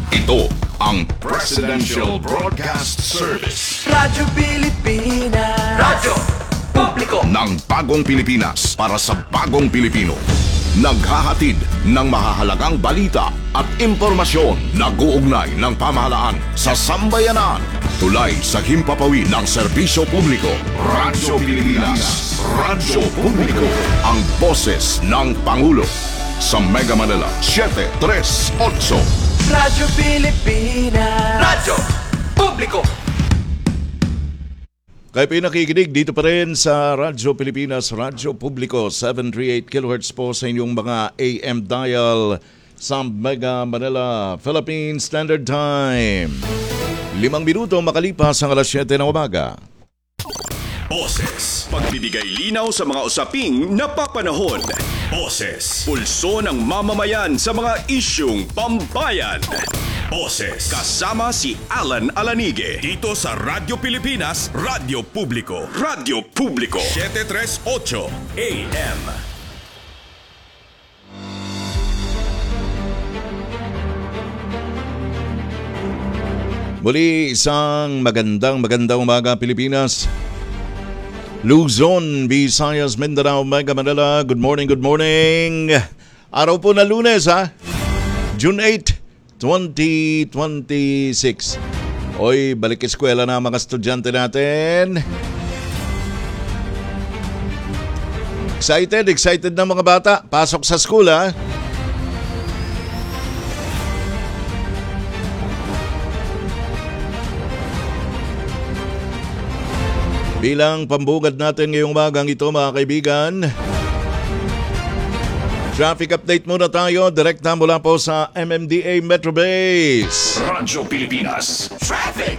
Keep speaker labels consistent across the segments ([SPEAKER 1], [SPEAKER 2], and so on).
[SPEAKER 1] Ito ang Presidential Broadcast Service.
[SPEAKER 2] Radyo Pilipinas. Radyo Publiko
[SPEAKER 1] Ng bagong Pilipinas para sa bagong Pilipino. Naghahatid ng mahahalagang balita at impormasyon na guugnay ng pamahalaan sa sambayanan. Tulay sa himpapawid ng serbisyo publiko. Radyo Pilipinas. Radyo Publiko. Ang boses ng Pangulo. Sa Mega Manila, 738.
[SPEAKER 2] Radyo Pilipinas. Radyo Publiko.
[SPEAKER 3] Kayo pinakikinig dito pa rin sa Radyo Pilipinas, Radyo Publiko, 738 kHz po sa inyong mga AM dial sa Mega Manila, Philippine Standard Time. 5 minuto makalipas ang alas 7 ng umaga.
[SPEAKER 4] Boses, pagbibigay linaw sa mga usaping napapanahon. Boses, pulso ng mamamayan sa mga isyung pambayan. Boses, kasama si Alan Alanige dito sa Radyo Pilipinas, Radyo Publiko. Radyo Publiko, 738 AM.
[SPEAKER 3] Muli isang magandang umaga Pilipinas. Luzon, Visayas, Mindanao, Mega Manila. Good morning, good morning. Araw po na Lunes ha. June 8, 2026. Oy, balik eskwela na mga estudyante natin. Excited na mga bata. Pasok sa school ha. Bilang pambungad natin ngayong umagang ito mga kaibigan, traffic update muna tayo, direkta mula po sa MMDA Metro Base.
[SPEAKER 1] Radyo Pilipinas. Traffic.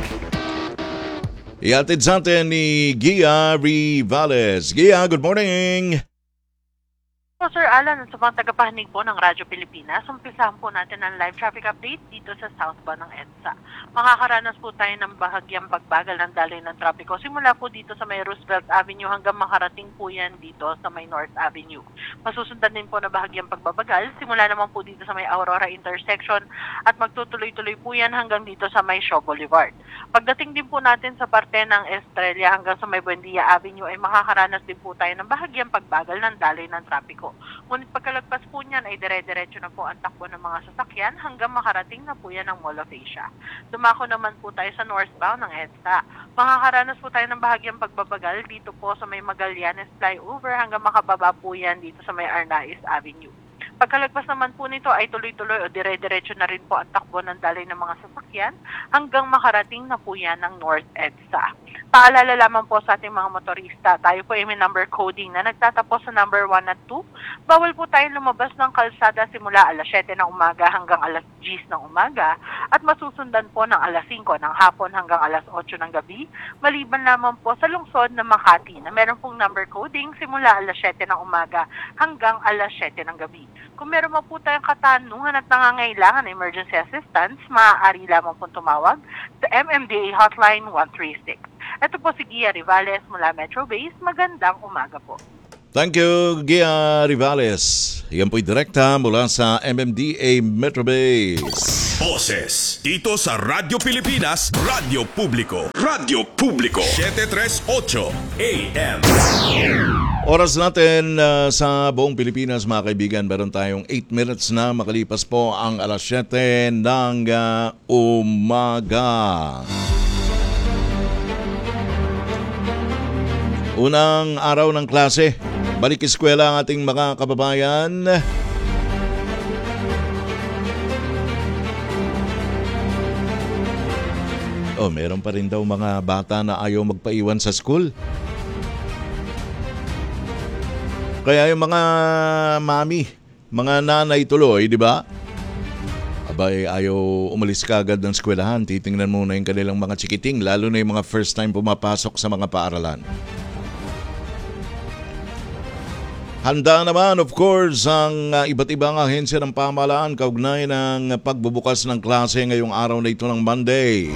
[SPEAKER 3] Ihatid sa atin ni Gia Rivales. Gia, good morning.
[SPEAKER 5] So, Sir Alan, sa mga tagapahanig po ng Radyo Pilipinas, umpisahan po natin ang live traffic update dito sa southbound ng EDSA. Makakaranas po tayo ng bahagyang pagbagal ng daloy ng trapiko. Simula po dito sa may Roosevelt Avenue hanggang makarating po yan dito sa may North Avenue. Masusundan din po na bahagyang pagbabagal. Simula naman po dito sa may Aurora intersection at magtutuloy-tuloy po yan hanggang dito sa may Shaw Boulevard. Pagdating din po natin sa parte ng Estrella hanggang sa may Buendia Avenue ay makakaranas din po tayo ng bahagyang pagbagal ng daloy ng trapiko. Ngunit pagkalagpas po niyan ay dire-diretso na po ang takbo ng mga sasakyan hanggang makarating na po yan ng Mall of Asia. Dumako naman po tayo sa northbound ng EDSA. Makakaranas po tayo ng bahagyang pagbabagal dito po sa may Magallanes flyover hanggang makababa po yan dito sa may Arnaiz Avenue. Pagkalagpas naman po nito ay tuloy-tuloy o dire-diretso na rin po ang takbo ng daloy ng mga sasakyan hanggang makarating na po yan ng North EDSA. Paalala lamang po sa ating mga motorista, tayo po ay may number coding na nagtatapos sa number 1 at 2. Bawal po tayong lumabas ng kalsada simula alas 7 ng umaga hanggang alas 10 ng umaga at masusundan po ng alas 5 ng hapon hanggang alas 8 ng gabi, maliban lamang po sa lungsod ng Makati na meron pong number coding simula alas 7 ng umaga hanggang alas 7 ng gabi. Kung meron mo po tayong katanungan at nangangailangan ng emergency assistance, maaari lamang po tumawag sa MMDA Hotline 136. Ito po si Gia Rivales mula Metro Base. Magandang umaga po.
[SPEAKER 3] Thank you, Gia Rivales. Yan po'y direkta mula sa MMDA Metro Base.
[SPEAKER 4] Boses, dito sa Radyo Pilipinas, Radyo Publiko. Radyo Publiko, 738 AM.
[SPEAKER 3] Oras natin sa buong Pilipinas mga kaibigan, meron tayong 8 minutes na makalipas po ang alas 7 ng umaga. Unang araw ng klase, balik eskwela ang ating mga kababayan. Meron pa rin daw mga bata na ayaw magpaiwan sa school. Kaya yung mga mami, mga nanay tuloy, di ba? Abay, ayaw umalis ka agad ng eskwelahan. Titingnan muna yung kanilang mga chikiting, lalo na yung mga first time pumapasok sa mga paaralan. Handa naman, of course, ang iba't ibang ahensya ng pamahalaan kaugnay ng pagbubukas ng klase ngayong araw na ito ng Monday.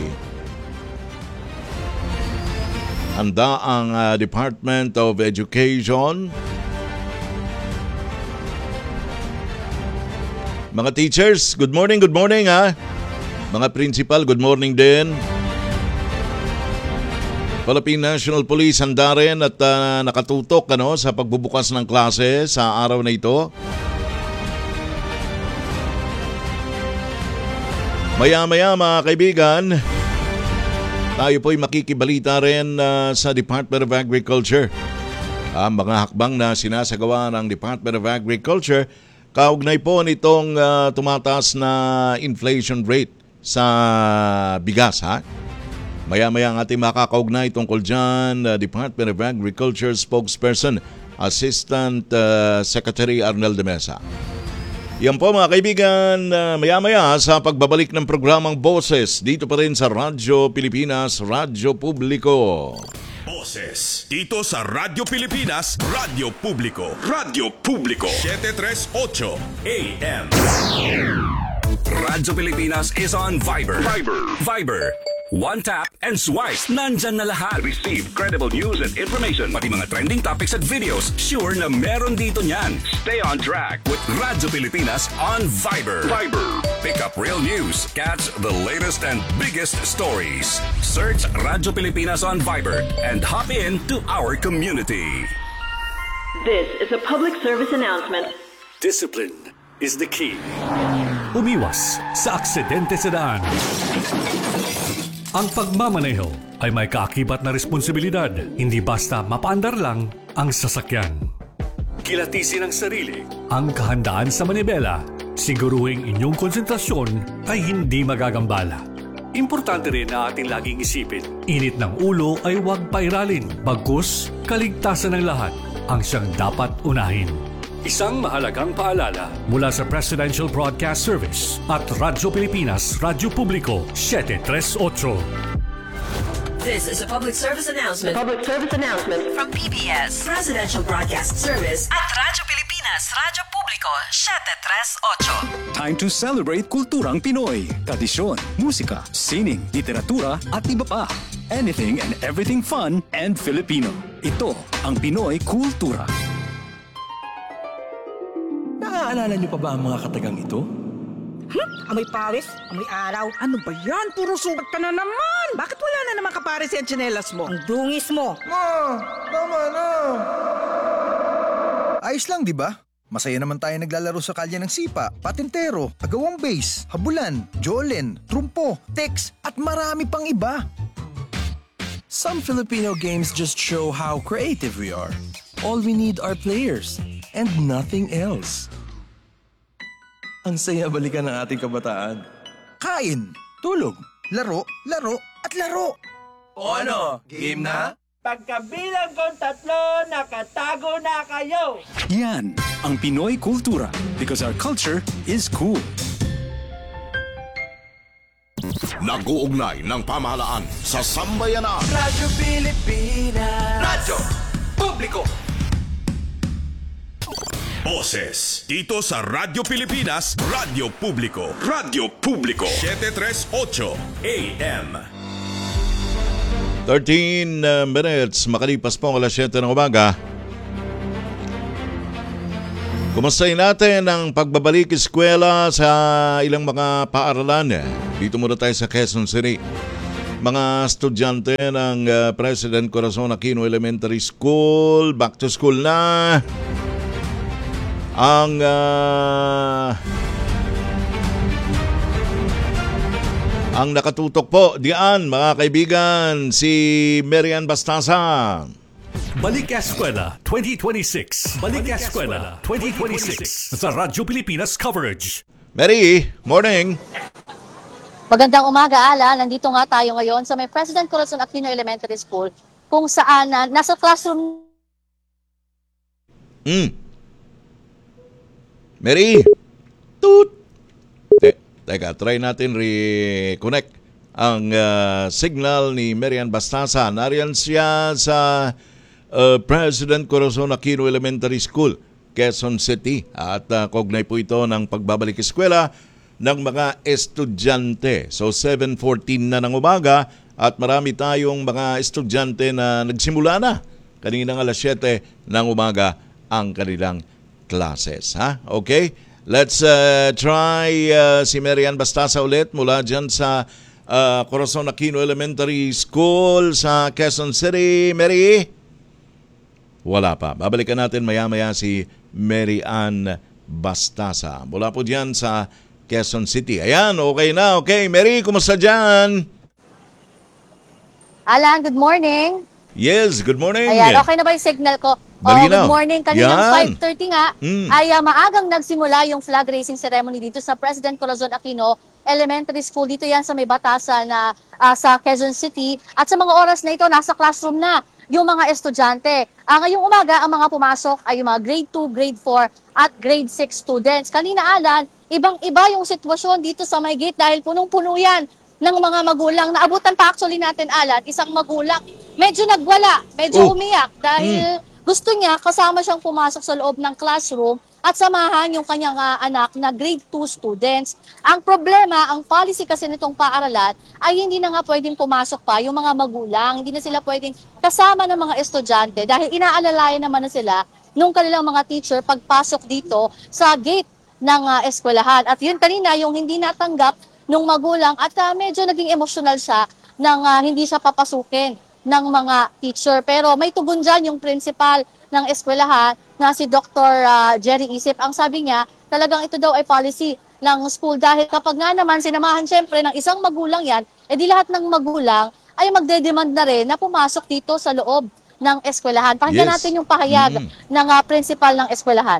[SPEAKER 3] Handa ang Department of Education. Mga teachers, good morning ha. Mga principal, good morning din. Philippine National Police handa rin at nakatutok sa pagbubukas ng klase sa araw na ito. Maya-maya mga kaibigan, tayo po'y makikibalita rin sa Department of Agriculture. Ang mga hakbang na sinasagawa ng Department of Agriculture kaugnay po nitong tumataas na inflation rate sa bigas. Maya-maya ang ating makakaugnay tungkol dyan, Department of Agriculture spokesperson, Assistant Secretary Arnel de Mesa. Yan po mga kaibigan, maya-maya sa pagbabalik ng programang Boses dito pa rin sa Radyo Pilipinas, Radyo Publiko.
[SPEAKER 4] Boses dito sa Radyo Pilipinas, Radyo Publiko. Radyo Publiko 738 AM. Radyo Pilipinas is on Viber. Viber. One tap and swipe. Nandyan na lahat. Receive credible news and information. Pati mga trending topics at videos. Sure na meron dito niyan. Stay on track with Radyo Pilipinas on Viber. Pick up real news. Catch the latest and biggest stories. Search Radyo Pilipinas on Viber and hop in to our community.
[SPEAKER 6] This is a public service announcement.
[SPEAKER 7] Discipline is the key. Umiwas sa aksidente sa daan. Ang pagmamaneho ay may kaakibat na responsibilidad, hindi basta mapaandar lang ang sasakyan. Kilatisin ang sarili, ang kahandaan sa manibela, siguruhing inyong konsentrasyon ay hindi magagambala. Importante rin na ating laging isipin, init ng ulo ay huwag pairalin, bagkus kaligtasan ng lahat ang siyang dapat unahin. Isang mahalagang paalala mula sa Presidential Broadcast Service at Radyo Pilipinas, Radyo Publiko 738.
[SPEAKER 8] This is a public service announcement.
[SPEAKER 6] Public service announcement
[SPEAKER 8] From PBS, Presidential Broadcast Service at Radyo Pilipinas, Radyo Publiko 738.
[SPEAKER 9] Time to celebrate kulturang Pinoy. Tradisyon, musika, sining, literatura at iba pa. Anything and everything fun and Filipino. Ito ang Pinoy Kultura.
[SPEAKER 2] Naaalala niyo pa ba ang mga katagang ito?
[SPEAKER 10] Amoy pawis, amoy araw. Ano ba yan? Puro sugat ka na naman. Bakit wala na naman kapares yung tsinelas mo? Ang dungis mo.
[SPEAKER 11] Ma, tama na. Ayos lang, di ba? Masaya naman tayo naglalaro sa kalye ng sipa, patintero, agawang base, habulan, jolen, trumpo, text, at marami pang iba.
[SPEAKER 2] Some Filipino games just show how creative we are. All we need are players and nothing else. Ang saya balikan ng ating kabataan.
[SPEAKER 11] Kain,
[SPEAKER 2] Tulog.
[SPEAKER 11] laro, laro, at laro.
[SPEAKER 2] O ano? Game na?
[SPEAKER 10] Pagkabilang kong 3, nakatago na kayo.
[SPEAKER 9] Yan ang Pinoy Kultura because our culture is cool.
[SPEAKER 1] Nag-uugnay ng pamahalaan sa sambayanan.
[SPEAKER 2] Radyo Pilipinas. Radyo Publiko.
[SPEAKER 4] Boses dito sa Radyo Pilipinas, Radyo Publiko. Radyo Publiko 738 AM.
[SPEAKER 3] 13 minutes makalipas po ang alas 7 ng umaga. Kumustahin natin ang pagbabalik eskwela sa ilang mga paaralan. Dito muna tayo sa Quezon City. Mga estudyante ng President Corazon Aquino Elementary School, back to school na. Ang nakatutok po diyan mga kaibigan si Marian Bastasa.
[SPEAKER 7] Balik Eskwela 2026. Balik Eskwela 2026 sa Radyo Pilipinas coverage.
[SPEAKER 3] Mary, morning.
[SPEAKER 12] Magandang umaga, Ala. Nandito nga tayo ngayon sa may President Corazon Aquino Elementary School kung saan nasa classroom.
[SPEAKER 3] Mary, toot. Teka, try natin reconnect ang signal ni Marian Bastasa. Nariyan siya sa President Corazon Aquino Elementary School, Quezon City. At kaugnay po ito ng pagbabalik eskwela ng mga estudyante. So 7:14 na ng umaga at marami tayong mga estudyante na nagsimula na kaninang alas 7 ng umaga ang kanilang classes. Okay? Let's try si Marian Bastasa ulit mula dyan sa Corazon Aquino Elementary School sa Quezon City. Mary? Wala pa. Babalikan natin maya-maya si Mary Ann Bastasa. Mula po dyan sa Quezon City. Ayan, okay na. Okay, Mary, kumusta dyan?
[SPEAKER 12] Alan, good morning.
[SPEAKER 3] Yes, good morning.
[SPEAKER 12] Ayan, okay na ba yung signal ko?
[SPEAKER 3] Malinaw.
[SPEAKER 12] Good morning. Kaninang 5:30 nga, ay maagang nagsimula yung flag raising ceremony dito sa President Corazon Aquino Elementary School. Dito yan sa may Batasan na sa Quezon City. At sa mga oras na ito, nasa classroom na yung mga estudyante. Ngayong umaga, ang mga pumasok ay yung mga grade 2, grade 4 at grade 6 students. Kanina, Alan, ibang-iba yung sitwasyon dito sa may gate dahil punong-puno yan ng mga magulang. Naabutan pa actually natin, Alan, isang magulang. Medyo nagwala, medyo umiyak dahil gusto niya kasama siyang pumasok sa loob ng classroom at samahan yung kanyang anak na grade 2 students. Ang problema, ang policy kasi nitong paaralan ay hindi na nga pwedeng pumasok pa yung mga magulang. Hindi na sila pwedeng kasama ng mga estudyante dahil inaalalayan naman na sila nung kanilang mga teacher pagpasok dito sa gate ng eskwelahan. At yun kanina yung hindi natanggap nung magulang at medyo naging emotional siya nang hindi siya papasukin ng mga teacher. Pero may tugon dyan yung principal ng eskwelahan na si Dr. Jerry Isip. Ang sabi niya, talagang ito daw ay policy ng school dahil kapag nga naman sinamahan syempre ng isang magulang yan, edi lahat ng magulang ay magde-demand na rin na pumasok dito sa loob ng eskwelahan. Pakinggan natin yung pahayag ng principal ng eskwelahan.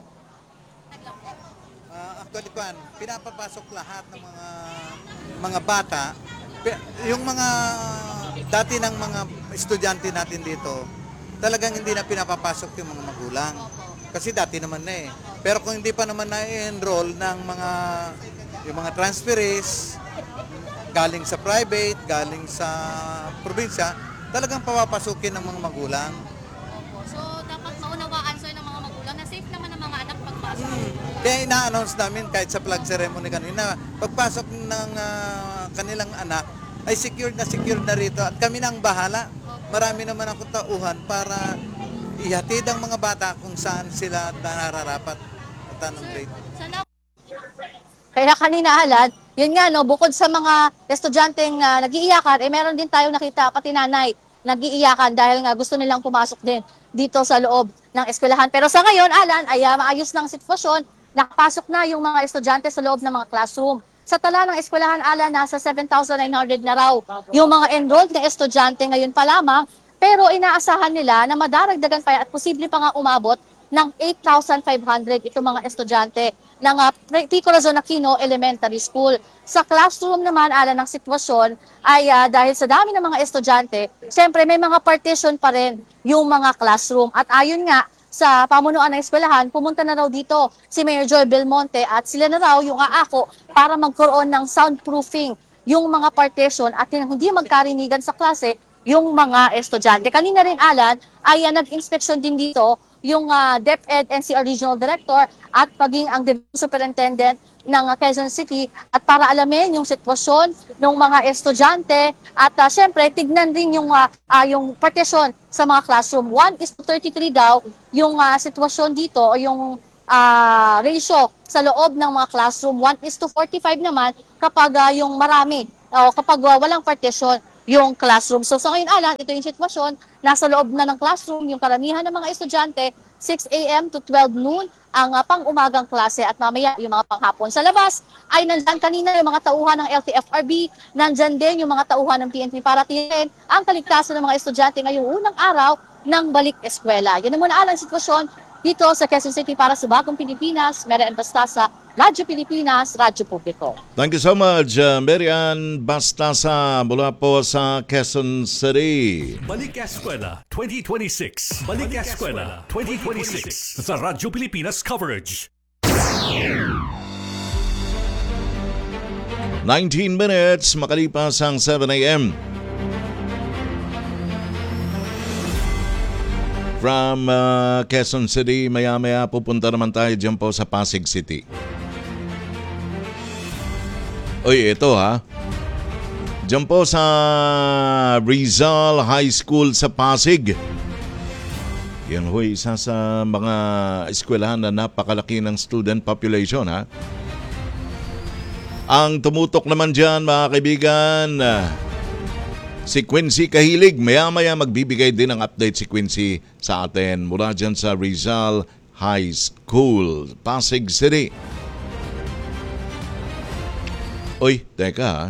[SPEAKER 13] Actually, pinapapasok lahat ng mga bata. Yung mga dati ng mga estudyante natin dito, talagang hindi na pinapapasok yung mga magulang. Kasi dati naman na eh. Pero kung hindi pa naman na-enroll ng yung mga transferees, galing sa private, galing sa probinsya, talagang papapasukin ng mga magulang.
[SPEAKER 12] So, dapat maunawaan sa'yo ng mga magulang na safe naman ang mga anak pagpasok.
[SPEAKER 13] Kaya ina-announce namin kahit sa flag ceremony kanina, pagpasok ng kanilang anak, ay secured na rito at kami na ang bahala. Marami naman akong tauhan para ihatid ang mga bata kung saan sila nararapat at anong grade.
[SPEAKER 12] Kaya kanina, Alan, yun nga, no, bukod sa mga estudyanteng nag-iiyakan, meron din tayo nakita, pati nanay, nag-iiyakan dahil nga gusto nilang pumasok din dito sa loob ng eskwelahan. Pero sa ngayon, Alan, ay maayos ng sitwasyon, nakapasok na yung mga estudyante sa loob ng mga classroom. Sa tala ng eskwelahan, Alan, nasa 7,900 na raw yung mga enrolled na estudyante ngayon pa lamang, pero inaasahan nila na madaragdagan pa at posible pa nga umabot ng 8,500 itong mga estudyante ng P. Corazon Aquino Elementary School. Sa classroom naman, Alan, ng sitwasyon ay dahil sa dami ng mga estudyante, siyempre may mga partition pa rin yung mga classroom. At ayon nga sa pamunuan ng eskwelahan, pumunta na raw dito si Mayor Joy Belmonte at sila na raw yung aako para magkaroon ng soundproofing yung mga partition at hindi magkarinigan sa klase yung mga estudyante. Kanina rin, Alan, ay nag-inspection din dito yung DepEd NCR Regional Director at paging ang Superintendent ng Quezon City at para alamin yung sitwasyon ng mga estudyante at syempre tignan din yung partition sa mga classroom. 1:33 daw yung sitwasyon dito o yung ratio sa loob ng mga classroom. 1:45 naman kapag yung marami o kapag walang partition yung classroom. So sa ngayon, Alan, ito yung sitwasyon. Nasa loob na ng classroom yung karamihan ng mga estudyante, 6 a.m. to 12 noon ang pang-umagang klase at mamaya yung mga panghapon. Sa labas ay nandyan kanina yung mga tauhan ng LTFRB, nandyan din yung mga tauhan ng PNP para tiyakin ang kaligtasan ng mga estudyante ngayong unang araw ng balik eskwela. Yan na muna, Alan, sitwasyon dito sa Quezon City para sa Bagong Pilipinas. Marian Bastasa, Radyo Pilipinas, Radyo Publiko.
[SPEAKER 3] Thank you so much, Marian Bastasa mula po sa Quezon City.
[SPEAKER 7] Balik Eskwela 2026. Balik Eskwela 2026 sa Radyo Pilipinas coverage.
[SPEAKER 3] 19 minutes makalipas ang 7 a.m. From Quezon City, maya-maya pupunta naman tayo dyan po sa Pasig City. Uy, ito ha. Dyan po sa Rizal High School sa Pasig. Yan ho, isa sa mga eskwelahan na napakalaki ng student population, ha? Ang tumutok naman dyan, mga kaibigan, si Quincy Kahilig. Maya-maya magbibigay din ng update si Quincy sa atin mula dyan sa Rizal High School, Pasig City. Oy, teka ha.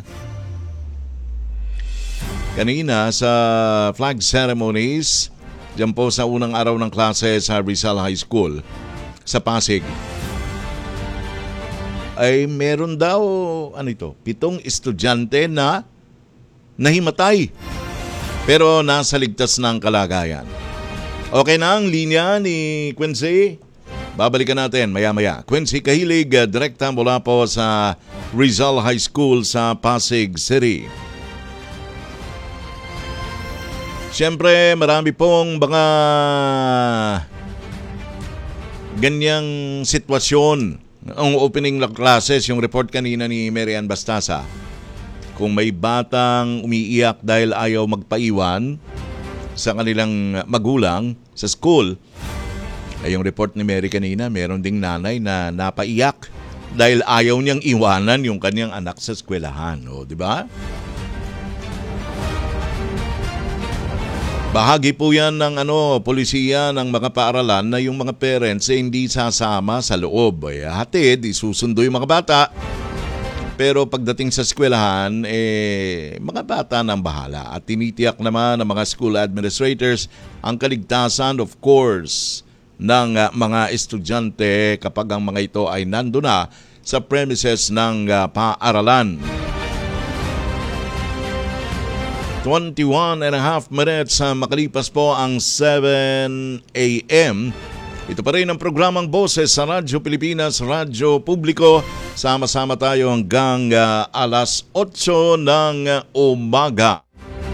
[SPEAKER 3] Kanina sa flag ceremonies, dyan po sa unang araw ng klase sa Rizal High School sa Pasig, ay meron daw, 7 estudyante na nahimatay. Pero nasa ligtas ng kalagayan. Okay na ang linya ni Quincy. Babalikan natin maya-maya. Quincy Kahilig, direkta mula po sa Rizal High School sa Pasig City. Siyempre, marami pong mga ganyang sitwasyon. Ang opening ng classes, yung report kanina ni Marian Bastasa. Kung may batang umiiyak dahil ayaw magpaiwan sa kanilang magulang sa school, ay yung report ni Mary kanina, meron ding nanay na napaiyak dahil ayaw niyang iwanan yung kanyang anak sa eskwelahan. O, di ba? Bahagi po yan ng polisiya ng mga paaralan na yung mga parents hindi sasama sa loob. Hatid, isusundo yung mga bata. Pero pagdating sa eskwelahan, mga bata nang bahala. At tinitiyak naman ng mga school administrators ang kaligtasan, of course, ng mga estudyante kapag ang mga ito ay nando na sa premises ng paaralan. 21 and a half minutes makalipas po ang 7 a.m. Ito pa rin ang programang Boses sa Radyo Pilipinas, Radyo Publiko. Sama-sama tayo hanggang alas 8 ng umaga.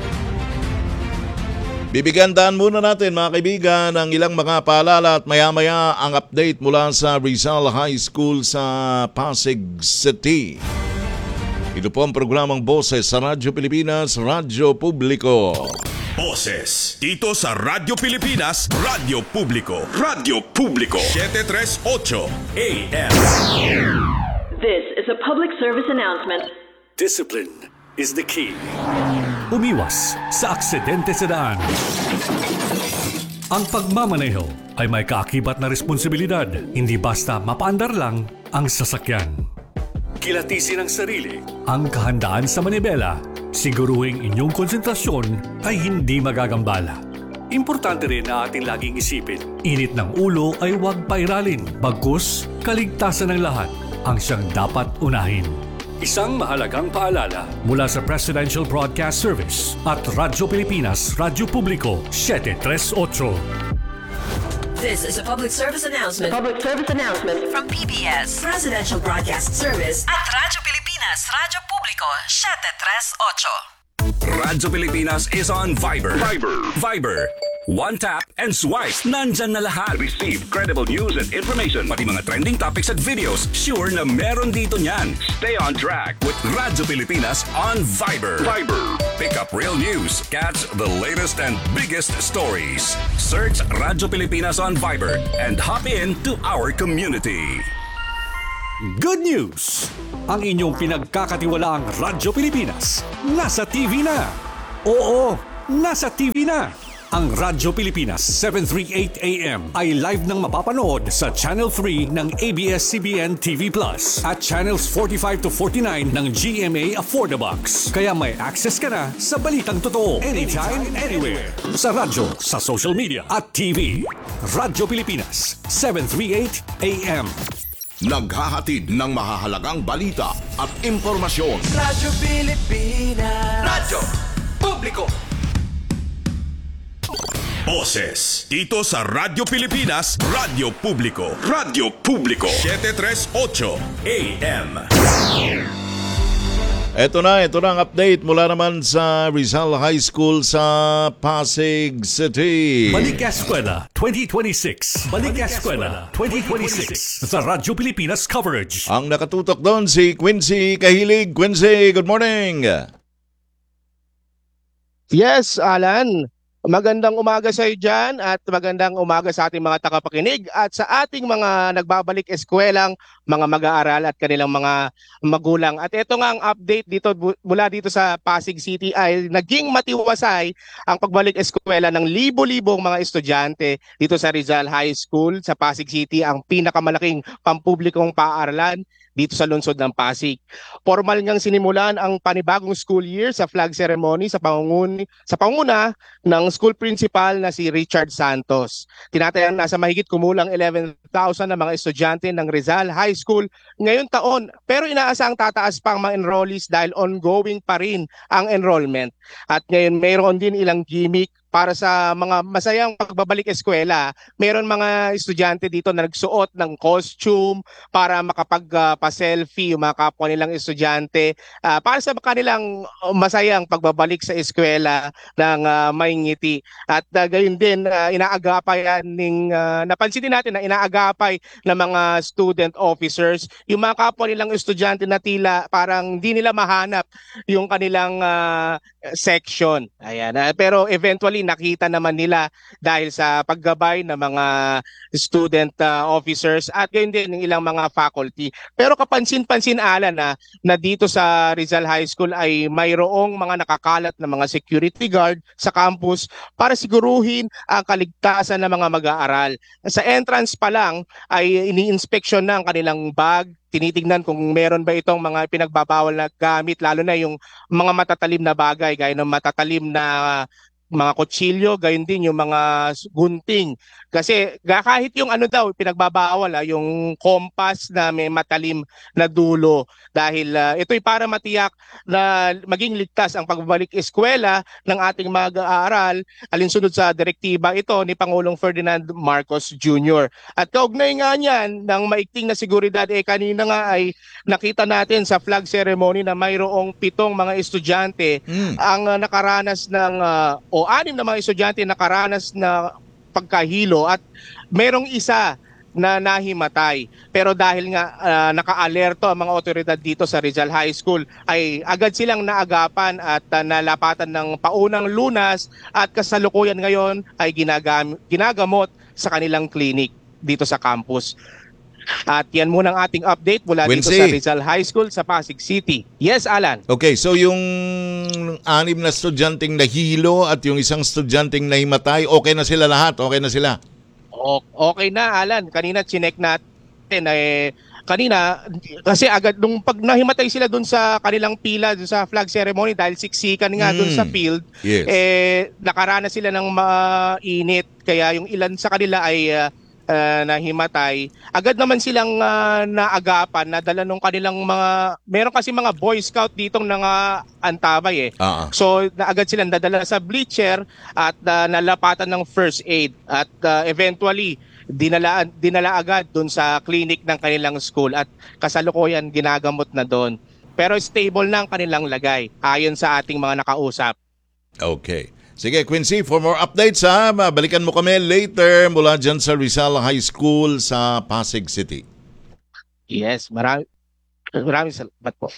[SPEAKER 3] Bibigandaan muna natin mga kaibigan ang ilang mga paalala at maya-maya ang update mula sa Rizal High School sa Pasig City. Ito po ang programang Boses sa Radyo Pilipinas, Radyo Publiko.
[SPEAKER 4] Boses dito sa Radyo Pilipinas, Radyo Publiko. Radyo Publiko 738 AM.
[SPEAKER 6] This is a public service announcement.
[SPEAKER 7] Discipline is the key. Umiwas sa aksidente sa daan. Ang pagmamaneho ay may kaakibat na responsibilidad. Hindi basta mapaandar lang ang sasakyan. Kilatisin ang sarili, ang kahandaan sa manibela. Siguruhing inyong konsentrasyon ay hindi magagambala. Importante rin na ating laging isipin, init ng ulo ay huwag pairalin. Bagkus, kaligtasan ng lahat ang siyang dapat unahin. Isang mahalagang paalala mula sa Presidential Broadcast Service at Radyo Pilipinas, Radyo Publiko 738.
[SPEAKER 8] This is a public service announcement.
[SPEAKER 6] Public service announcement
[SPEAKER 8] From PBS, Presidential Broadcast Service at Radyo Pilipinas, Radyo Publiko 738.
[SPEAKER 4] Radyo Pilipinas is on Viber. Viber. One tap and swipe. Nandyan na lahat. Receive credible news and information. Pati mga trending topics at videos. Sure na meron dito niyan. Stay on track with Radyo Pilipinas on Viber. Pick up real news. Catch the latest and biggest stories. Search Radyo Pilipinas on Viber and hop in to our community.
[SPEAKER 7] Good news! Ang inyong pinagkakatiwalaang Radyo Pilipinas nasa TV na. Oo, nasa TV na. Ang Radyo Pilipinas 738 AM ay live nang mapapanood sa Channel 3 ng ABS-CBN TV Plus at Channels 45 to 49 ng GMA Affordabox. Kaya may access ka na sa balitang totoo anytime, anywhere. Sa radyo, sa social media at TV. Radyo Pilipinas 738 AM.
[SPEAKER 1] Naghahatid ng mahahalagang balita at impormasyon.
[SPEAKER 2] Radyo Pilipinas. Radyo Publiko.
[SPEAKER 4] Boses dito sa Radyo Pilipinas, Radyo Publiko. Radyo Publiko 738 AM.
[SPEAKER 3] Ito na ang update mula naman sa Rizal High School sa Pasig City.
[SPEAKER 7] Balik Eskwela 2026. Balik Eskwela 2026. Sa Radyo Pilipinas coverage.
[SPEAKER 3] Ang nakatutok doon si Quincy Kahilig. Quincy, good morning.
[SPEAKER 14] Yes, Alan. Magandang umaga sa iyo dyan at magandang umaga sa ating mga tagapakinig at sa ating mga nagbabalik eskwelang mga mag-aaral at kanilang mga magulang. At ito nga ang update dito mula dito sa Pasig City ay naging matiwasay ang pagbalik eskwela ng libo-libong mga estudyante dito sa Rizal High School sa Pasig City, ang pinakamalaking pampublikong paaralan dito sa lungsod ng Pasig. Formal niyang sinimulan ang panibagong school year sa flag ceremony sa pangunguna ng school principal na si Richard Santos. Tinatayang nasa mahigit kumulang 11,000 na mga estudyante ng Rizal High School ngayong taon, pero inaasang tataas pa ang mga enrollees dahil ongoing pa rin ang enrollment. At ngayon mayroon din ilang gimmick para sa mga masayang pagbabalik eskwela. Meron mga estudyante dito na nagsuot ng costume para makapag-pa-selfie yung mga kapwa nilang estudyante para sa kanilang masayang pagbabalik sa eskwela ng may ngiti. At gayon din, inaagapay napansin din natin na inaagapay ng mga student officers yung mga kapwa nilang estudyante na tila parang di nila mahanap yung kanilang section. Ayan. Pero eventually nakita naman nila dahil sa paggabay ng mga student officers at gayon din ng ilang mga faculty. Pero kapansin-pansin, Alan, na dito sa Rizal High School ay mayroong mga nakakalat na mga security guard sa campus para siguruhin ang kaligtasan ng mga mag-aaral. Sa entrance pa lang ay ini-inspection na ang kanilang bag, tinitignan kung meron ba itong mga pinagbabawal na gamit, lalo na yung mga matatalim na bagay gaya ng matatalim na mga kutsilyo, gayon din yung mga gunting. Kasi kahit yung pinagbabawal, yung kompas na may matalim na dulo, dahil ito'y para matiyak na maging ligtas ang pagbabalik eskwela ng ating mag-aaral alinsunod sa direktiba ito ni Pangulong Ferdinand Marcos Jr. At kaugnay nga niyan ng maigting na seguridad, kanina nga ay nakita natin sa flag ceremony na mayroong 7 mga estudyante ang nakaranas ng 6 na mga estudyante nakaranas na pagkahilo at merong isa na nahimatay. Pero dahil nga naka-alerto ang mga otoridad dito sa Rizal High School ay agad silang naagapan at nalapatan ng paunang lunas at kasalukuyan ngayon ay ginagamot sa kanilang clinic dito sa campus. At yan muna ang ating update mula dito sa Rizal High School sa Pasig City. Yes, Alan.
[SPEAKER 3] Okay, so yung 6 na estudyanteng nahilo at yung isang estudyanteng nahimatay, okay na sila lahat? Okay na sila?
[SPEAKER 14] Okay na, Alan. Kanina chinek natin kanina kasi agad nung pag nahimatay sila doon sa kanilang pila doon sa flag ceremony dahil siksikan nga doon sa field, nakaranas sila ng mainit kaya yung ilan sa kanila ay nahimatay. Agad naman silang naagapan, nadala nung kanilang meron kasi mga Boy Scout ditong antabay So agad silang nadala sa bleacher at nalapatan ng first aid at eventually dinala agad dun sa clinic ng kanilang school at kasalukuyan ginagamot na doon. Pero stable na ang kanilang lagay ayon sa ating mga nakausap.
[SPEAKER 3] Okay. Sige, Quincy, for more updates balikan mo kami later mula dyan sa Rizal High School sa Pasig City.
[SPEAKER 14] Yes, maraming salamat po.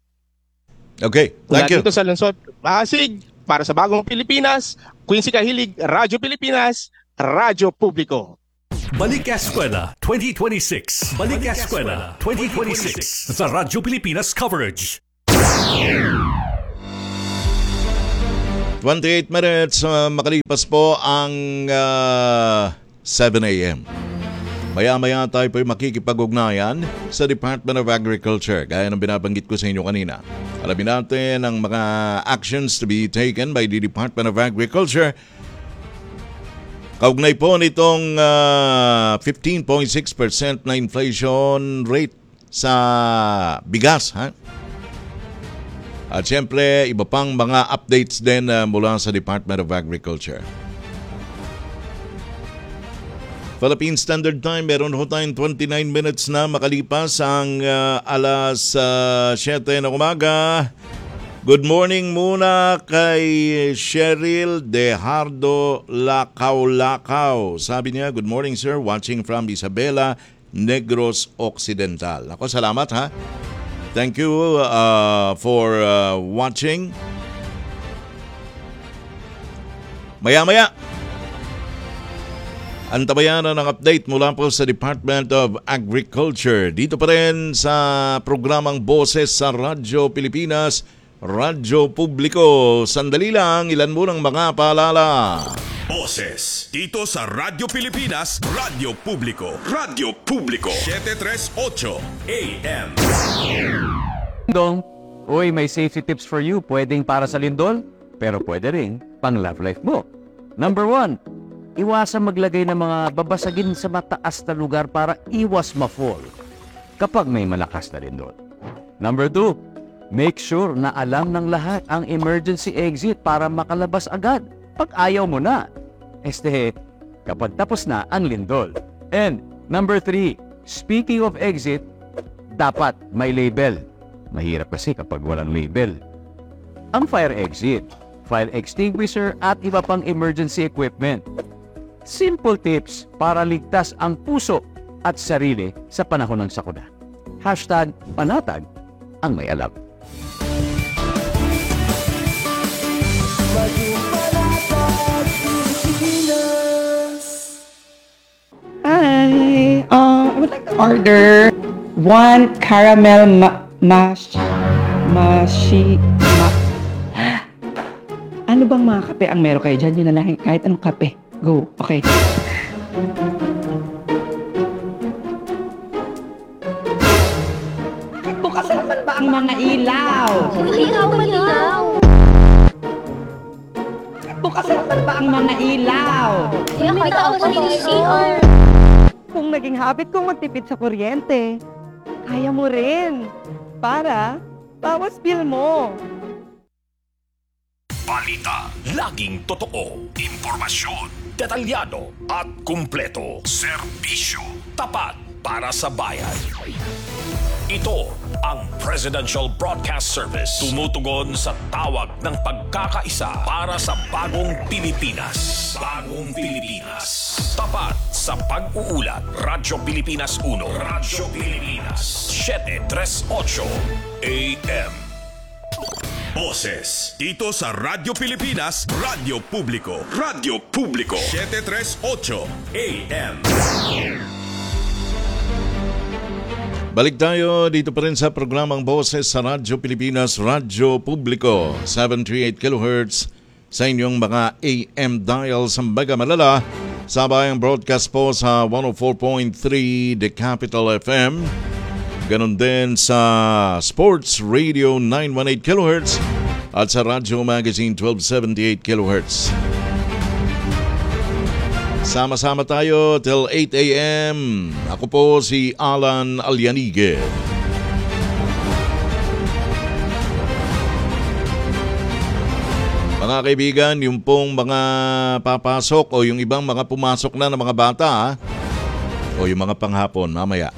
[SPEAKER 3] Okay, thank you.
[SPEAKER 14] Dito sa lungsod Pasig, para sa Bagong Pilipinas, Quincy Kahilig, Radyo Pilipinas, Radyo Publiko.
[SPEAKER 7] Balik Eskwela 2026. Balik Eskwela 2026 sa Radyo Pilipinas coverage.
[SPEAKER 3] 28 minutes makalipas po ang 7 a.m. Maya-maya tayo po'y makikipag-ugnayan sa Department of Agriculture gaya ng binabanggit ko sa inyo kanina. Alamin natin ang mga actions to be taken by the Department of Agriculture kaugnay po nitong 15.6% na inflation rate sa bigas. At syempre, iba pang mga updates din mula sa Department of Agriculture. Philippine Standard Time, meron ho tayong 29 minutes na makalipas ang alas 7 ng umaga. Good morning muna kay Cheryl Dejardo Lakaw-Lakaw. Sabi niya, good morning sir, watching from Isabela, Negros Occidental. Ako, salamat ha. Thank you for watching. Maya-maya, antabayan na ng update mula po sa Department of Agriculture. Dito pa rin sa programang Boses sa Radyo Pilipinas, Radyo Publiko. Sandali lang, ilan mo ng mga paalala.
[SPEAKER 4] Boses dito sa Radyo Pilipinas, Radyo Publiko. Radyo Publiko 738 AM.
[SPEAKER 15] Dong, uy, may safety tips for you. Pwedeng para sa lindol, pero pwede rin pang love life mo. Number 1, iwasan maglagay ng mga babasagin sa mataas na lugar para iwas ma-fall kapag may malakas na lindol. Number 2, make sure na alam ng lahat ang emergency exit para makalabas agad pag ayaw mo na. Kapag tapos na ang lindol. And number 3, speaking of exit, dapat may label. Mahirap kasi kapag walang label. Ang fire exit, fire extinguisher at iba pang emergency equipment. Simple tips para ligtas ang puso at sarili sa panahon ng sakuna. #panatag ang may alam.
[SPEAKER 16] Hi, I would like to order 1 caramel Ano bang mga kape ang meron kayo dyan? Yun na lang, kahit anong kape. Go, okay. Bukas naman ba ang mga ilaw?
[SPEAKER 12] Ilaw.
[SPEAKER 16] Bukas naman ba ang mga ilaw? Kung naging habit kong magtipid sa kuryente, kaya mo rin. Para bawas bill mo.
[SPEAKER 4] Balita, laging totoo. Impormasyon, detalyado at kumpleto. Serbisyo, tapat para sa bayan. Ito ang Presidential Broadcast Service. Tumutugon sa tawag ng pagkakaisa para sa bagong Pilipinas. Bagong Pilipinas. Tapat sa pag-uulat. Radyo Pilipinas 1. Radyo Pilipinas 738 AM. Boses dito sa Radyo Pilipinas, Radyo Publiko. Radyo Publiko 738 AM.
[SPEAKER 3] Balik tayo dito pa rin sa programang Boses sa Radyo Pilipinas, Radyo Publiko, 738 kHz sa inyong mga AM dial sa Mega Manila. Sabayang broadcast po sa 104.3 The Capital FM. Ganon din sa Sports Radio 918 kHz at sa Radyo Magazine 1278 kHz. Sama-sama tayo till 8 a.m. Ako po si Alan Alianige. Mga kaibigan, yung pong mga papasok o yung ibang mga pumasok na ng mga bata o yung mga panghapon mamaya.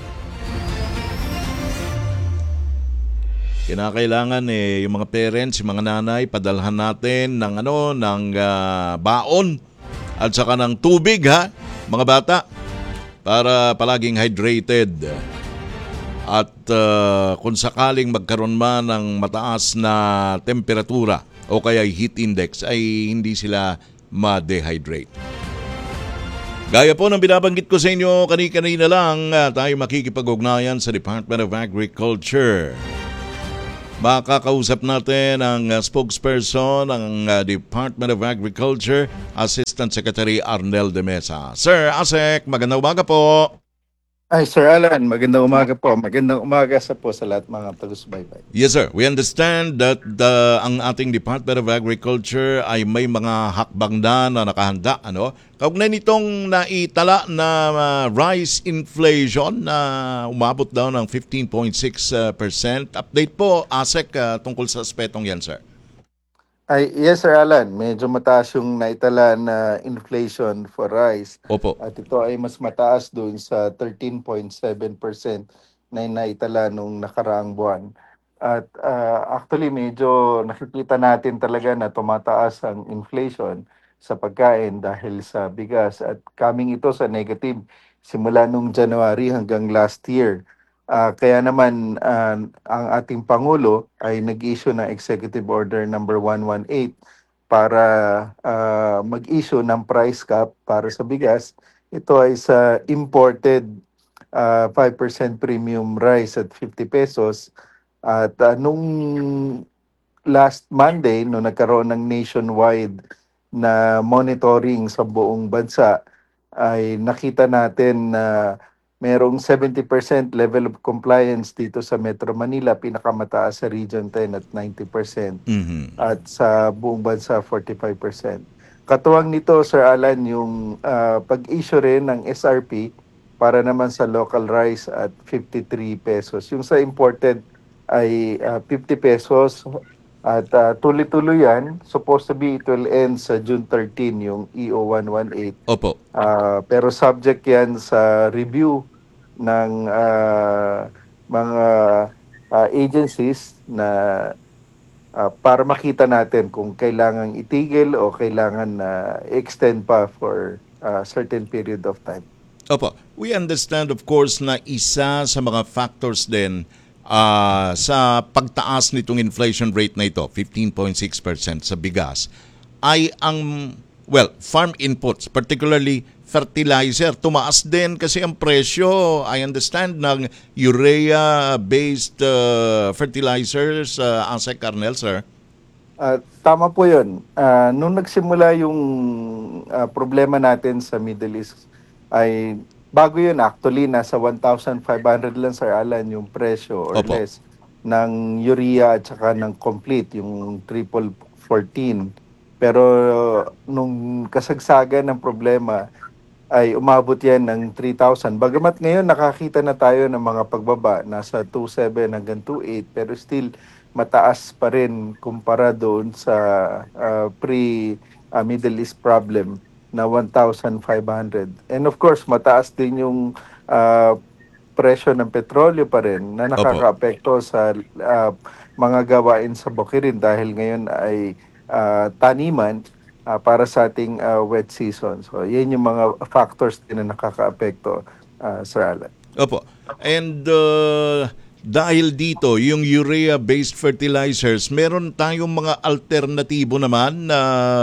[SPEAKER 3] Kinakailangan yung mga parents, yung mga nanay, padalhan natin ng baon at saka ng tubig mga bata, para palaging hydrated. At kung sakaling magkaroon man ng mataas na temperatura o kaya heat index, ay hindi sila ma-dehydrate. Gaya po ng binabanggit ko sa inyo kanina lang, tayo makikipag-ugnayan sa Department of Agriculture. Makakausap natin ang spokesperson ng Department of Agriculture, Assistant Secretary Arnel de Mesa. Sir Asek, magandang umaga po.
[SPEAKER 17] Ay, Sir Alan, magandang umaga po. Magandang umaga sa lahat mga tagus-baybay.
[SPEAKER 3] Yes, sir. We understand that ang ating Department of Agriculture ay may mga hakbang na nakahanda. Kaugnay nitong naitala na rice inflation na umabot daw ng 15.6%. Update po, ASEC, tungkol sa aspetong yan, sir.
[SPEAKER 17] Ay, yes, Sir Alan. Medyo mataas yung naitala na inflation for rice.
[SPEAKER 3] Opo.
[SPEAKER 17] At ito ay mas mataas doon sa 13.7% na naitala nung nakaraang buwan. At actually, medyo nakikita natin talaga na tumataas ang inflation sa pagkain dahil sa bigas. At coming ito sa negative simula nung January hanggang last year. Kaya naman ang ating Pangulo ay nag-issue ng Executive Order number 118 para mag-issue ng price cap para sa bigas. Ito ay sa imported 5% premium rice at 50 pesos. At nung last Monday, nung nagkaroon ng nationwide na monitoring sa buong bansa, ay nakita natin na merong 70% level of compliance dito sa Metro Manila, pinakamataas sa Region 10 at 90%. At sa buong bansa, 45%. Katuwang nito, Sir Alan, yung pag-issue rin ng SRP para naman sa local rice at 53 pesos. Yung sa imported ay 50 pesos at tuloy-tuloy yan. Supposed to be it will end sa June 13 yung EO 118.
[SPEAKER 3] Opo.
[SPEAKER 17] Pero subject yan sa review ng mga agencies na para makita natin kung kailangan itigil o kailangan extend pa for a certain period of time.
[SPEAKER 3] Opo. We understand of course na isa sa mga factors din sa pagtaas nitong inflation rate na ito, 15.6% sa bigas, ay ang, farm inputs, particularly fertilizer. Tumaas din kasi ang presyo, I understand, ng urea-based fertilizers, Asek Arnel, sir.
[SPEAKER 17] Tama po yun. Nung nagsimula yung problema natin sa Middle East, ay bago yun actually, nasa 1,500 lang, Sir Alan, yung presyo or less ng urea at saka ng complete, yung triple 14. Pero nung kasagsagan ng problema, ay umabot yan ng 3,000. Bagamat ngayon nakakita na tayo ng mga pagbaba, nasa 2,700 hanggang 2,800, pero still mataas pa rin kumpara doon sa pre-Middle East problem na 1,500. And of course, mataas din yung presyo ng petrolyo pa rin na nakakaapekto sa mga gawain sa bukirin dahil ngayon ay taniman para sa ating wet season. So, yan yung mga factors din na nakakaapekto, Sir Alan.
[SPEAKER 3] Opo. And dahil dito, yung urea-based fertilizers, meron tayong mga alternatibo naman na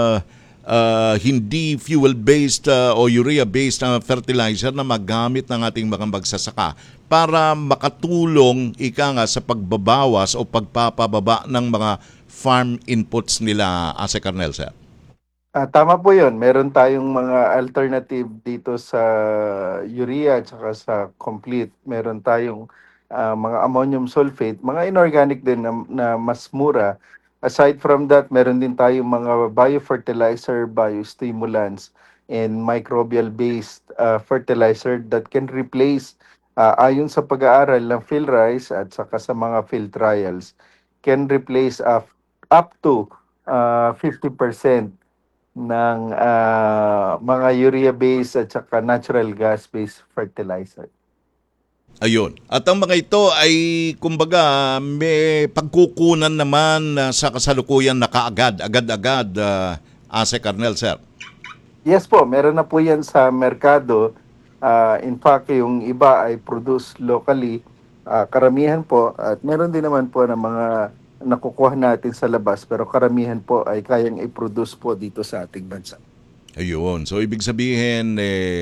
[SPEAKER 3] hindi fuel-based o urea-based na fertilizer na magamit ng ating mga magsasaka para makatulong sa pagbabawas o pagpapababa ng mga farm inputs nila, Asek Arnel, sir.
[SPEAKER 17] Tama po yun. Meron tayong mga alternative dito sa urea at saka sa complete. Meron tayong mga ammonium sulfate, mga inorganic din na mas mura. Aside from that, meron din tayong mga biofertilizer, biostimulants, and microbial-based fertilizer that can replace, ayon sa pag-aaral ng field rice at saka sa mga field trials, can replace up to 50% ng mga urea-based at saka natural gas-based fertilizer.
[SPEAKER 3] Ayun. At ang mga ito ay, kumbaga, may pagkukunan naman sa kasalukuyan na agad-agad, Asek Arnel, sir.
[SPEAKER 17] Yes po, meron na po yan sa merkado. In fact, yung iba ay produce locally, karamihan po. At meron din naman po ng mga nakukuha natin sa labas, pero karamihan po ay kayang i-produce po dito sa ating bansa.
[SPEAKER 3] Ayun. So, ibig sabihin,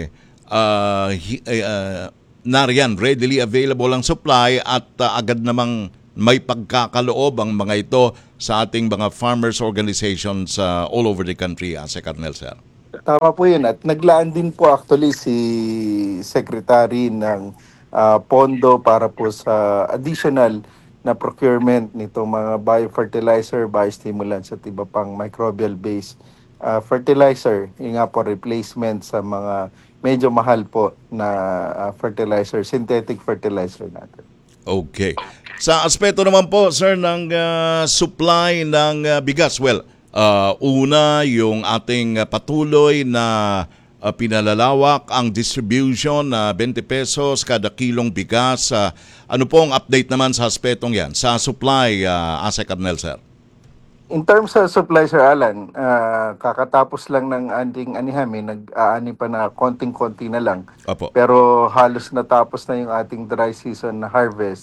[SPEAKER 3] nariyan, readily available ang supply at agad namang may pagkakaloob ang mga ito sa ating mga farmers organizations all over the country, Asek Arnel, sir.
[SPEAKER 17] Tama po yun. At naglaan din po actually si Secretary ng pondo para po sa additional na procurement nitong mga biofertilizer, biostimulants at iba pang microbial-based fertilizer. Yung nga po replacement sa mga medyo mahal po na fertilizer, synthetic fertilizer natin.
[SPEAKER 3] Okay. Sa aspeto naman po, sir, ng supply ng bigas, una, yung ating patuloy na pinalalawak ang distribution na 20 pesos kada kilong bigas. Ano po ang update naman sa aspetong yan? Sa supply, Asek Arnel, sir?
[SPEAKER 17] In terms of supply, Sir Alan, kakatapos lang ng ating anihamin, nag-aani pa na konting-konti na lang.
[SPEAKER 3] Apo.
[SPEAKER 17] Pero halos natapos na yung ating dry season na harvest.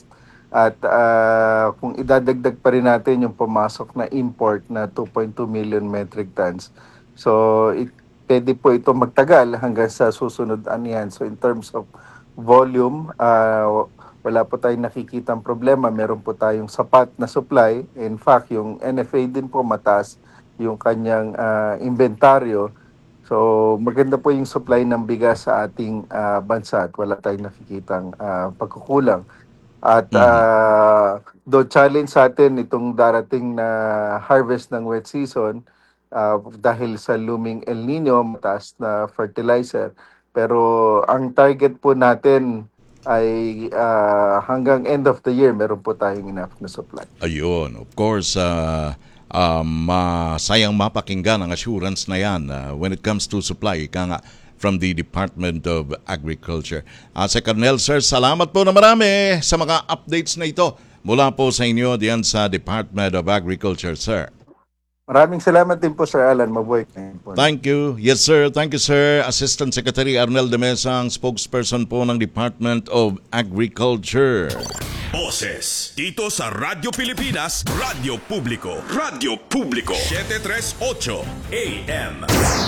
[SPEAKER 17] At kung idadagdag pa rin natin yung pumasok na import na 2.2 million metric tons, so pwede po ito magtagal hanggang sa susunod anihan. So in terms of volume, wala po tayong nakikitang problema. Meron po tayong sapat na supply. In fact, yung NFA din po mataas yung kanyang inventaryo. So maganda po yung supply ng bigas sa ating bansa at wala tayong nakikitang pagkukulang. At do challenge sa atin itong darating na harvest ng wet season dahil sa looming El Nino, mataas na fertilizer. Pero ang target po natin ay hanggang end of the year, meron po tayong enough na supply.
[SPEAKER 3] Ayun, of course, masayang mapakinggan ang assurance na yan when it comes to supply, ika nga, from the Department of Agriculture. Sir Colonel, sir, salamat po na marami sa mga updates na ito mula po sa inyo diyan sa Department of Agriculture, sir.
[SPEAKER 17] Maraming salamat din po, Sir Alan. Mabuhay kayo po.
[SPEAKER 3] Thank you. Yes, sir. Thank you, sir. Assistant Secretary Arnel de Mesa, ang spokesperson po ng Department of Agriculture.
[SPEAKER 4] Boses dito sa Radyo Pilipinas, Radyo Publiko. Radyo Publiko 738 AM.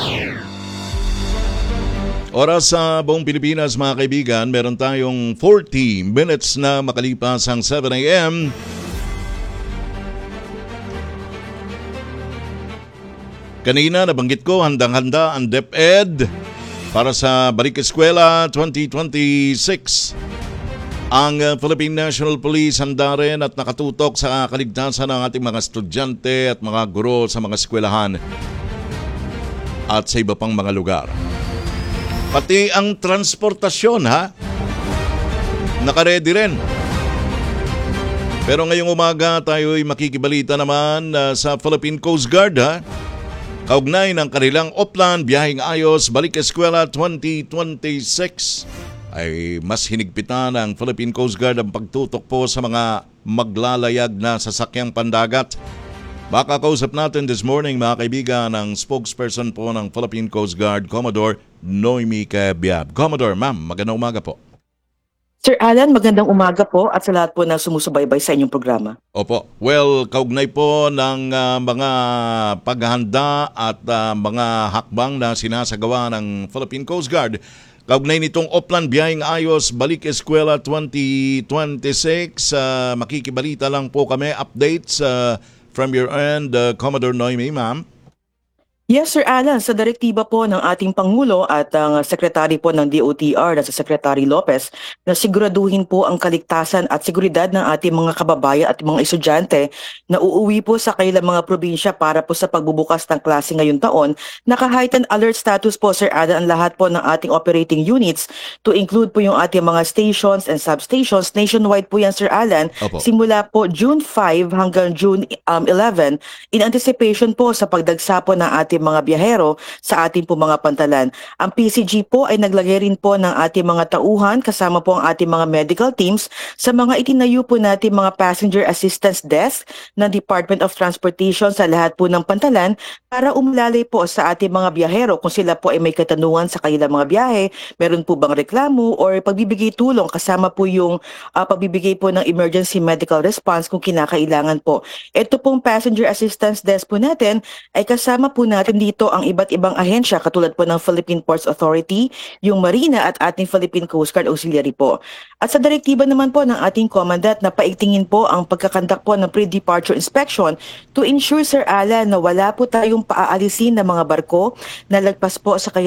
[SPEAKER 3] Oras sa buong Pilipinas, mga kaibigan, meron tayong 40 minutes na makalipas ang 7 a.m. Kanina nabanggit ko, handang-handa ang DepEd para sa Balik Eskwela 2026. Ang Philippine National Police handa rin at nakatutok sa kaligtasan ng ating mga estudyante at mga guro sa mga eskwelahan at sa iba pang mga lugar. Pati ang transportasyon, nakaredy rin. Pero ngayong umaga tayo'y makikibalita naman sa Philippine Coast Guard, kaugnay ng kanilang Oplan Biyaheng Ayos Balik Eskwela 2026 ay mas hinigpitan ng Philippine Coast Guard ang pagtutok po sa mga maglalayag na sasakyang pandagat. Baka kausap natin this morning, mga kaibigan, ang spokesperson po ng Philippine Coast Guard, Commodore Noemi Cabiab. Commodore, ma'am, magandang umaga po.
[SPEAKER 18] Sir Alan, magandang umaga po at sa lahat po na sumusubaybay sa inyong programa.
[SPEAKER 3] Opo. Well, kaugnay po ng mga paghahanda at mga hakbang na sinasagawa ng Philippine Coast Guard, kaugnay nitong Oplan Biyaheng Ayos Balik Eskwela 2026, makikibalita lang po kami, updates from your end, Commodore Noemi, ma'am.
[SPEAKER 18] Yes, Sir Alan, sa direktiba po ng ating Pangulo at ang Secretary po ng DOTR na si Secretary Lopez na siguraduhin po ang kaligtasan at seguridad ng ating mga kababayan at mga estudyante na uuwi po sa kanilang mga probinsya para po sa pagbubukas ng klase ngayong taon. Naka-heightened alert status po, Sir Alan, ang lahat po ng ating operating units to include po yung ating mga stations and substations. Nationwide po yan, Sir Alan.
[SPEAKER 3] Opo.
[SPEAKER 18] Simula po June 5 hanggang June 11 in anticipation po sa pagdagsa po ng ating mga biyahero sa ating po mga pantalan. Ang PCG po ay naglagay rin po ng ating mga tauhan kasama po ang ating mga medical teams sa mga itinayo po natin mga passenger assistance desk ng Department of Transportation sa lahat po ng pantalan para umlalay po sa ating mga biyahero kung sila po ay may katanungan sa kanilang mga biyahe, meron po bang reklamo or pagbibigay tulong kasama po yung pagbibigay po ng emergency medical response kung kinakailangan po. Ito pong passenger assistance desk po natin ay kasama po natin dito ang iba't ibang ahensya katulad po ng Philippine Ports Authority, yung Marina at ating Philippine Coast Guard Auxiliary po. At sa direktiba naman po ng ating Commandant na paigtingin po ang pagkakandak po ng pre-departure inspection to ensure, Sir Alan, na wala po tayong paaalisin ng mga barko na lagpas po sa